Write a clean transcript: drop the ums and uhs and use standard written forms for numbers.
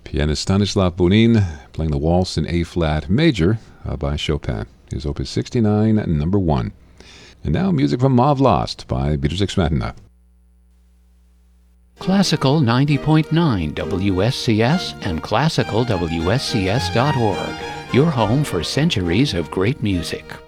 Pianist Stanislav Bunin playing the Waltz in A-flat major by Chopin. His Opus 69, number 1. And now music from Mav Lost by Beatrice Smetana. Classical 90.9 WSCS and classicalwscs.org, your home for centuries of great music.